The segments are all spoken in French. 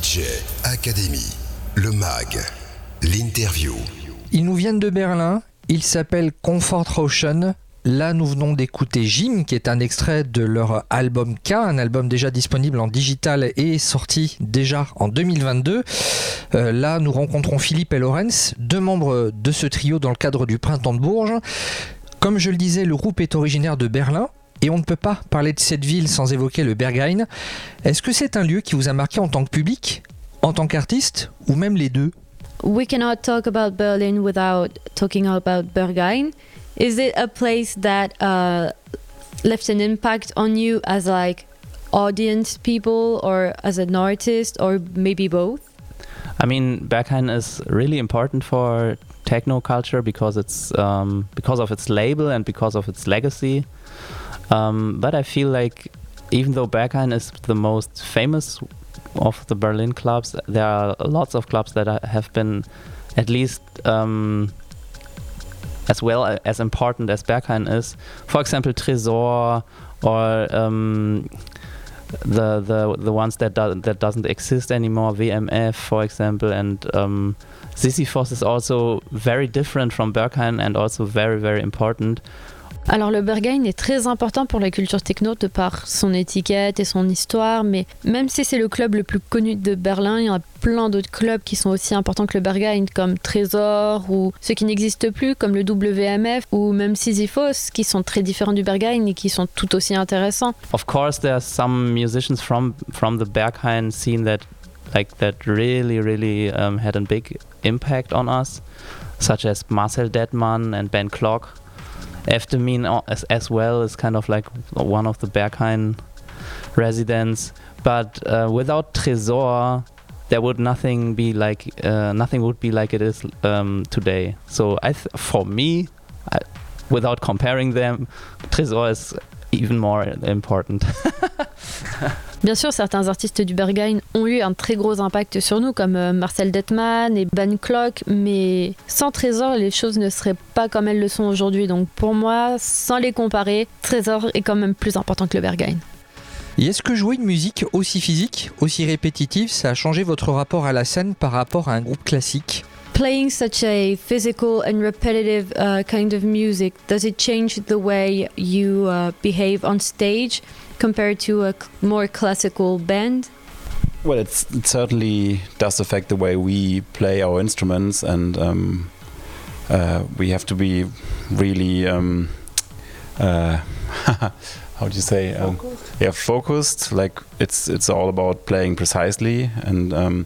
DJ Academy, le mag, l'interview. Ils nous viennent de Berlin, ils s'appellent Comfort Rauschen. Là, nous venons d'écouter Jim, qui est un extrait de leur album K, un album déjà disponible en digital et sorti déjà en 2022. Là, nous rencontrons Philippe et Lorenz, deux membres de ce trio dans le cadre du Printemps de Bourges. Comme je le disais, le groupe est originaire de Berlin et on ne peut pas parler de cette ville sans évoquer le Berghain. Est-ce que c'est un lieu qui vous a marqué en tant que public, en tant qu'artiste ou même les deux? We cannot talk about Berlin without talking about Berghain. Is it a place that left an impact on you as like audience people or as an artist or maybe both? I mean, Berghain is really important for techno culture because it's because of its label and because of its legacy. But I feel like even though Berghain is the most famous of the Berlin clubs, there are lots of clubs that have been at least as well as important as Berghain is. For example, Tresor or the ones that doesn't exist anymore, WMF, for example, and Sisyphos is also very different from Berghain and also very, very important. Alors le Berghain est très important pour la culture techno de par son étiquette et son histoire, mais même si c'est le club le plus connu de Berlin, il y en a plein d'autres clubs qui sont aussi importants que le Berghain, comme Tresor ou ceux qui n'existent plus comme le WMF ou même Sisyphos, qui sont très différents du Berghain et qui sont tout aussi intéressants. Of course, there are some musicians from the Berghain scene that really had a big impact on us, such as Marcel Dettmann and Ben Klock. Eftemin as well is kind of like one of the Berghain residents, but without Tresor, there would nothing would be like it is today. So for me, without comparing them, Tresor is even more important. Bien sûr, certains artistes du Berghain ont eu un très gros impact sur nous, comme Marcel Dettmann et Ben Klock, mais sans Tresor, les choses ne seraient pas comme elles le sont aujourd'hui. Donc pour moi, sans les comparer, Tresor est quand même plus important que le Berghain. Et est-ce que jouer une musique aussi physique, aussi répétitive, ça a changé votre rapport à la scène par rapport à un groupe classique? Playing such a physical and repetitive kind of music, does it change the way you behave on stage compared to a more classical band? Well, it certainly does affect the way we play our instruments, and we have to be really how do you say? Focused. Like it's all about playing precisely and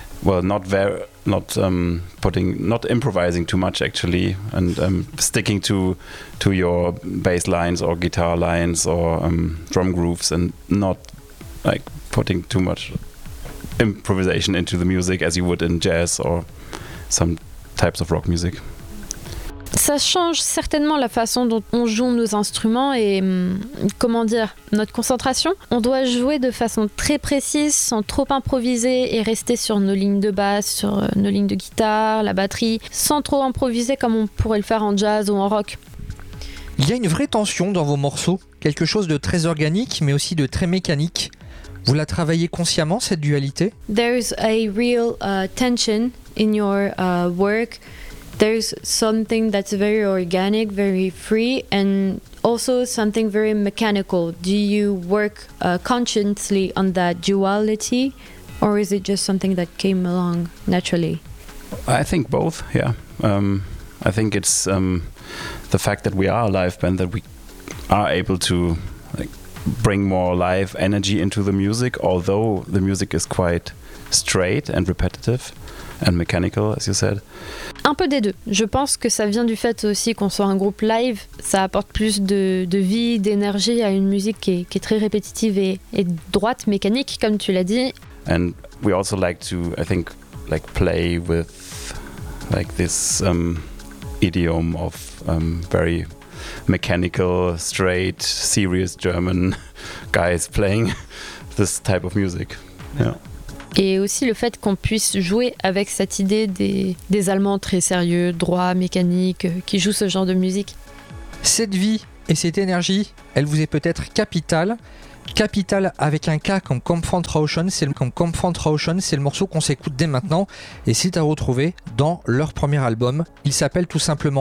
not improvising too much actually, and sticking to your bass lines or guitar lines or drum grooves, and not like putting too much improvisation into the music as you would in jazz or some types of rock music. Ça change certainement la façon dont on joue nos instruments et notre concentration. On doit jouer de façon très précise, sans trop improviser et rester sur nos lignes de basse, sur nos lignes de guitare, la batterie, sans trop improviser comme on pourrait le faire en jazz ou en rock. Il y a une vraie tension dans vos morceaux, quelque chose de très organique mais aussi de très mécanique. Vous la travaillez consciemment, cette dualité? There's a real tension in your work. There's something that's very organic, very free, and also something very mechanical. Do you work consciously on that duality, or is it just something that came along naturally? I think both, yeah. I think it's the fact that we are a live band, that we are able to bring more live energy into the music, although the music is quite straight and repetitive and mechanical, as you said. Un peu des deux. Je pense que ça vient du fait aussi qu'on soit un groupe live. Ça apporte plus de vie, d'énergie à une musique qui est très répétitive et droite, mécanique, comme tu l'as dit. And we also like to, I think, play with this idiom of very mechanical, straight, serious German guys playing this type of music. Yeah. Et aussi le fait qu'on puisse jouer avec cette idée des Allemands très sérieux, droits, mécaniques, qui jouent ce genre de musique. Cette vie et cette énergie, elle vous est peut-être capitale, Capital avec un K comme Confrontation, c'est le morceau qu'on s'écoute dès maintenant et c'est à retrouver dans leur premier album. Il s'appelle tout simplement